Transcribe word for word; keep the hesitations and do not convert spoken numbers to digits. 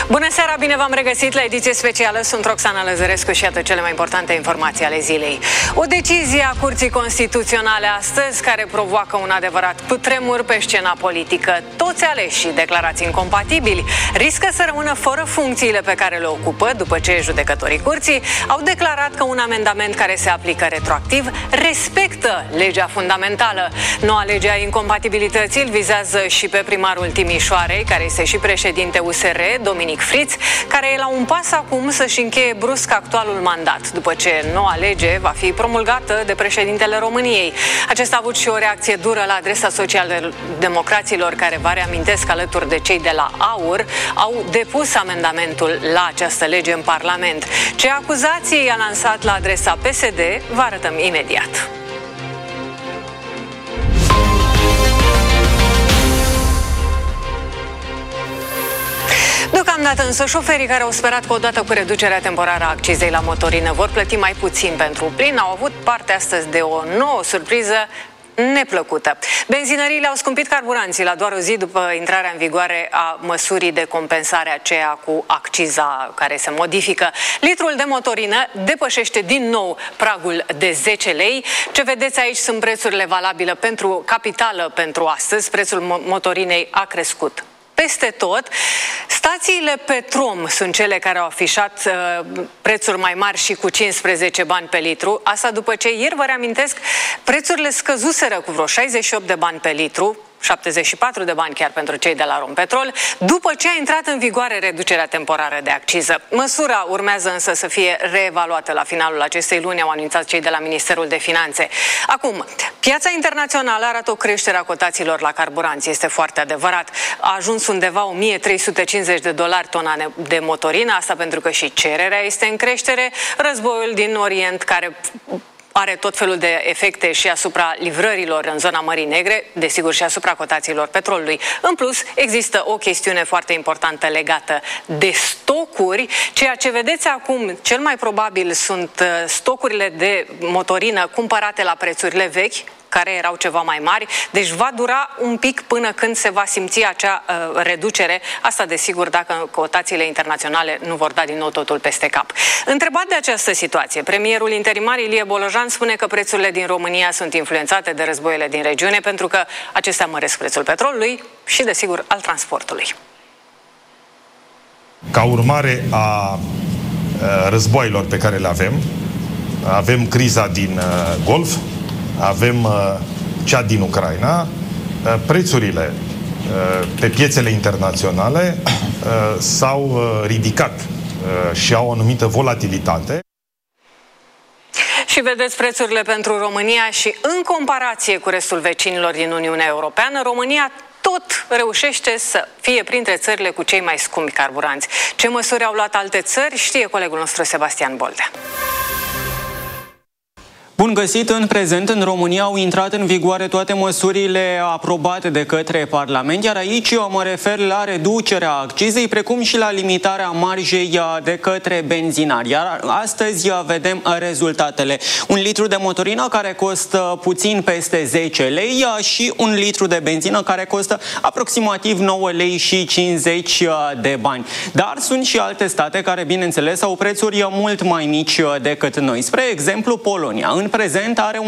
Bună seara, bine v-am regăsit la ediție specială. Sunt Roxana Lăzărescu și iată cele mai importante informații ale zilei. O decizie a Curții Constituționale astăzi care provoacă un adevărat cutremur pe scena politică. Toți aleșii declarați incompatibili riscă să rămână fără funcțiile pe care le ocupă după ce judecătorii Curții au declarat că un amendament care se aplică retroactiv respectă legea fundamentală. Noua lege a incompatibilității îl vizează și pe primarul Timișoarei, care este și președinte U S R, Dominic Friț, care e la un pas acum să-și încheie brusc actualul mandat, după ce noua lege va fi promulgată de președintele României. Acesta a avut și o reacție dură la adresa socialdemocraților, care, vă reamintesc, alături de cei de la AUR, au depus amendamentul la această lege în Parlament. Ce acuzații i-a lansat la adresa P S D, vă arătăm imediat. Deocamdată însă, șoferii care au sperat că odată cu reducerea temporară a accizei la motorină vor plăti mai puțin pentru plin au avut parte astăzi de o nouă surpriză neplăcută. Benzinăriile au scumpit carburanții la doar o zi după intrarea în vigoare a măsurii de compensare aceea cu acciza care se modifică. Litrul de motorină depășește din nou pragul de zece lei. Ce vedeți aici sunt prețurile valabile pentru capitală pentru astăzi. Prețul motorinei a crescut peste tot. Stațiile Petrom sunt cele care au afișat uh, prețuri mai mari și cu cincisprezece bani pe litru. Asta după ce ieri, vă reamintesc, prețurile scăzuseră cu vreo șaizeci și opt de bani pe litru, șaptezeci și patru de bani chiar pentru cei de la Rompetrol, după ce a intrat în vigoare reducerea temporară de acciză. Măsura urmează însă să fie reevaluată la finalul acestei luni, au anunțat cei de la Ministerul de Finanțe. Acum, piața internațională arată o creștere a cotațiilor la carburanți, este foarte adevărat. A ajuns undeva o mie trei sute cincizeci de dolari tona de motorină, asta pentru că și cererea este în creștere, războiul din Orient care are tot felul de efecte și asupra livrărilor în zona Mării Negre, desigur și asupra cotațiilor petrolului. În plus, există o chestiune foarte importantă legată de stocuri. Ceea ce vedeți acum, cel mai probabil, sunt stocurile de motorină cumpărate la prețurile vechi, care erau ceva mai mari, deci va dura un pic până când se va simți acea uh, reducere, asta desigur dacă cotațiile internaționale nu vor da din nou totul peste cap. Întrebat de această situație, premierul interimar Ilie Bolojan spune că prețurile din România sunt influențate de războiile din regiune, pentru că acestea măresc prețul petrolului și desigur al transportului. Ca urmare a războaielor pe care le avem, avem criza din uh, Golf, avem uh, cea din Ucraina, uh, prețurile uh, pe piețele internaționale uh, s-au uh, ridicat uh, și au o anumită volatilitate. Și vedeți prețurile pentru România și în comparație cu restul vecinilor din Uniunea Europeană, România tot reușește să fie printre țările cu cei mai scumpi carburanți. Ce măsuri au luat alte țări știe colegul nostru Sebastian Boldea. Bun găsit! În prezent, în România au intrat în vigoare toate măsurile aprobate de către Parlament, iar aici eu mă refer la reducerea accizei, precum și la limitarea marjei de către benzinari. Iar astăzi vedem rezultatele. Un litru de motorină care costă puțin peste zece lei și un litru de benzină care costă aproximativ nouă lei și cincizeci de bani. Dar sunt și alte state care, bineînțeles, au prețuri mult mai mici decât noi. Spre exemplu, Polonia. În prezent are